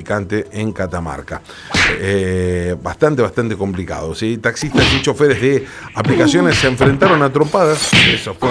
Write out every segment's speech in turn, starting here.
traficante en Catamarca. Bastante complicado, ¿sí? Taxistas y choferes de aplicaciones se enfrentaron a trompadas. Eso fue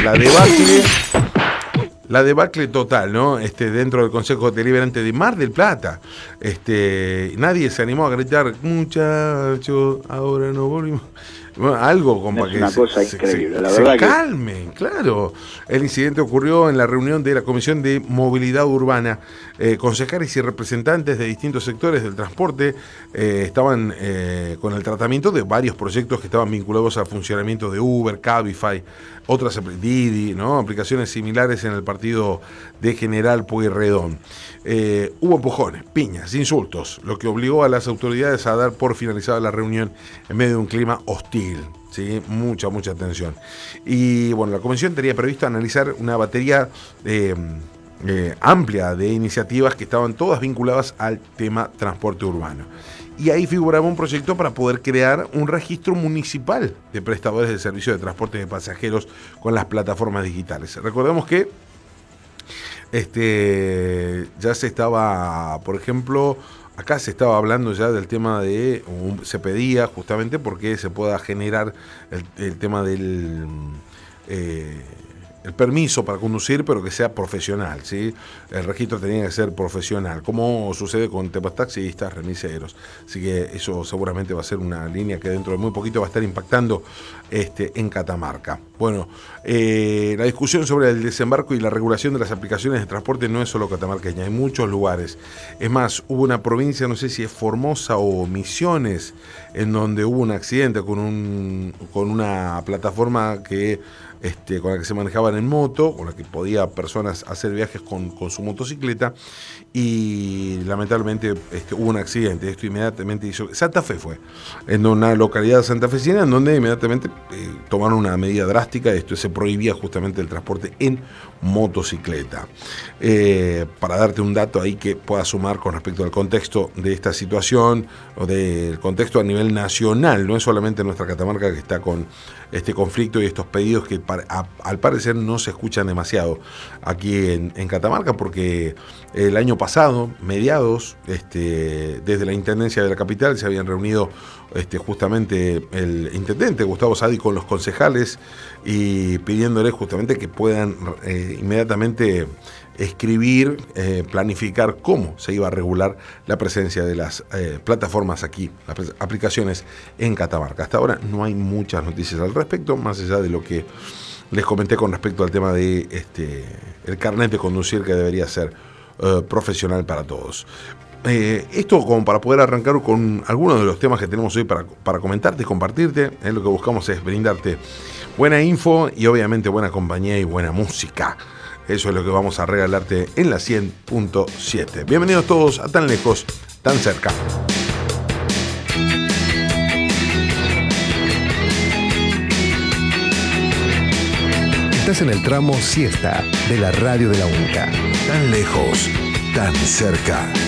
la debacle total, ¿no? Dentro del Consejo Deliberante de Mar del Plata. Nadie se animó a gritar, muchachos, ahora no volvimos. Bueno, algo como para que una cosa increíble, la verdad se calmen, claro. El incidente ocurrió en la reunión de la Comisión de Movilidad Urbana. Concejales y representantes de distintos sectores del transporte estaban con el tratamiento de varios proyectos que estaban vinculados al funcionamiento de Uber, Cabify, otras Didi, ¿no? Aplicaciones similares en el partido de General Pueyrredón. Hubo empujones, piñas, insultos, lo que obligó a las autoridades a dar por finalizada la reunión en medio de un clima hostil. ¿Sí? Mucha tensión. Y bueno, la comisión tenía previsto analizar una batería amplia de iniciativas que estaban todas vinculadas al tema transporte urbano. Y ahí figuraba un proyecto para poder crear un registro municipal de prestadores de servicios de transporte de pasajeros con las plataformas digitales. Recordemos que ya se estaba, por ejemplo, acá se estaba hablando ya del tema de, se pedía justamente porque se pueda generar el tema del el permiso para conducir, pero que sea profesional, ¿sí? El registro tenía que ser profesional, como sucede con temas taxistas, remiseros. Así que eso seguramente va a ser una línea que dentro de muy poquito va a estar impactando en Catamarca. Bueno, la discusión sobre el desembarco y la regulación de las aplicaciones de transporte no es solo catamarqueña, hay muchos lugares. Es más, hubo una provincia, no sé si es Formosa o Misiones, en donde hubo un accidente con una plataforma que con la que se manejaban en moto, con la que podía personas hacer viajes con su motocicleta, y lamentablemente hubo un accidente. Esto inmediatamente hizo... Santa Fe fue, en una localidad santafesina, en donde inmediatamente tomaron una medida drástica. Se prohibía justamente el transporte en motocicleta. Para darte un dato ahí que pueda sumar con respecto al contexto de esta situación, o del contexto a nivel nacional, no es solamente nuestra Catamarca que está con este conflicto y estos pedidos que al parecer no se escuchan demasiado aquí en Catamarca, porque el año pasado, mediados, desde la Intendencia de la capital se habían reunido justamente el intendente Gustavo Sadi con los concejales y pidiéndoles justamente que puedan inmediatamente escribir, planificar cómo se iba a regular la presencia de las plataformas aquí, las aplicaciones en Catamarca. Hasta ahora no hay muchas noticias al respecto, más allá de lo que les comenté con respecto al tema de el carnet de conducir, que debería ser profesional para todos. Esto como para poder arrancar con algunos de los temas que tenemos hoy para comentarte y compartirte. Lo que buscamos es brindarte buena info y obviamente buena compañía y buena música. Eso es lo que vamos a regalarte en la 100.7. Bienvenidos todos a Tan Lejos, Tan Cerca. Estás en el tramo siesta de la radio de la UNCA. Tan lejos, tan cerca.